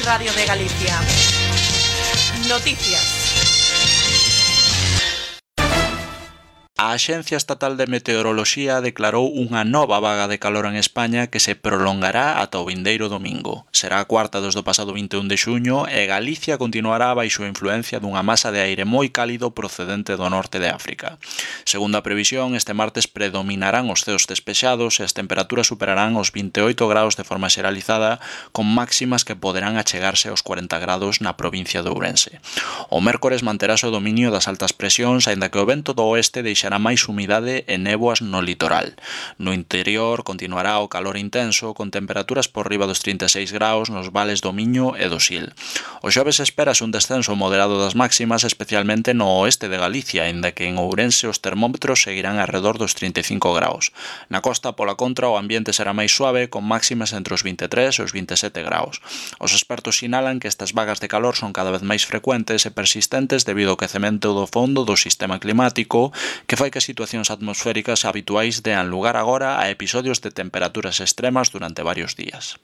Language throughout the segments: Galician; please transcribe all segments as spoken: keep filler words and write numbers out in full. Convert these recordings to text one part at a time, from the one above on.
Radio de Galicia. Noticias. A Axencia Estatal de Meteoroloxía declarou unha nova vaga de calor en España que se prolongará ata o vindeiro domingo. Será a cuarta desde o pasado vinte e un de xuño e Galicia continuará baixo a influencia dunha masa de aire moi cálido procedente do norte de África. Segundo a previsión, este martes predominarán os ceos despexados e as temperaturas superarán os vinte e oito graus de forma xeralizada, con máximas que poderán achegarse aos cuarenta grados na provincia de Ourense. O mércores manterase o dominio das altas presións, aínda que o vento do oeste deixará máis humidade e néboas no litoral. No interior continuará o calor intenso, con temperaturas por riba dos trinta e seis graus nos vales do Miño e do Sil. O xoves espérase un descenso moderado das máximas, especialmente no oeste de Galicia, aínda que en Ourense os termómetros seguirán arredor dos trinta e cinco graus. Na costa, pola contra, o ambiente será máis suave, con máximas entre os vinte e tres e os vinte e sete graus. Os expertos sinalan que estas vagas de calor son cada vez máis frecuentes e persistentes debido ao quecemento do fondo do sistema climático, que fai que situacións atmosféricas habituais dean lugar agora a episodios de temperaturas extremas durante varios días.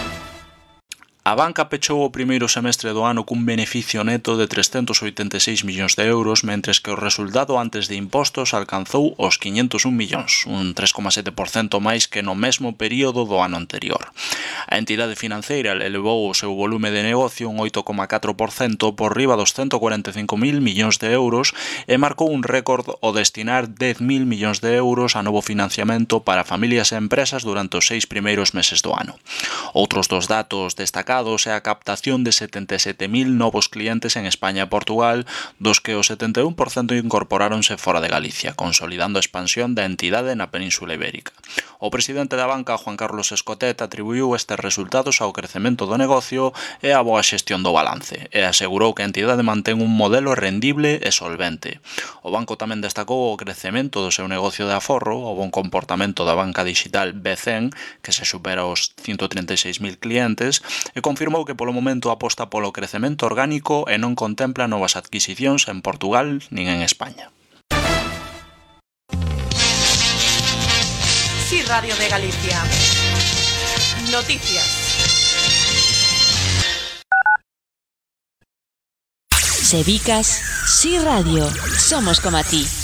A banca pechou o primeiro semestre do ano cun beneficio neto de trescentos oitenta e seis millóns de euros, mentres que o resultado antes de impostos alcanzou os quinhentos un millóns, un tres coma sete por cento máis que no mesmo período do ano anterior. A entidade financeira elevou o seu volume de negocio un oito coma catro por cento por riba dos cento cuarenta e cinco mil millóns de euros e marcou un récord o destinar dez mil millóns de euros a novo financiamento para familias e empresas durante os seis primeiros meses do ano. Outros dos datos destacados é a captación de setenta e sete mil novos clientes en España e Portugal, dos que o setenta e un por cento incorporáronse fora de Galicia, consolidando a expansión da entidade na Península Ibérica. O presidente da banca, Juan Carlos Escotet, atribuiu estes resultados ao crecemento do negocio e á boa xestión do balance, e asegurou que a entidade mantén un modelo rendible e solvente. O banco tamén destacou o crecemento do seu negocio de aforro, o bon comportamento da banca digital B cen, que se supera os ciento trinta e seis mil clientes, e confirmou que polo momento aposta polo crecemento orgánico e non contempla novas adquisicións en Portugal nin en España. Sí, Radio de Galicia. Noticias. Sebicas, Sí Radio. Somos como a ti.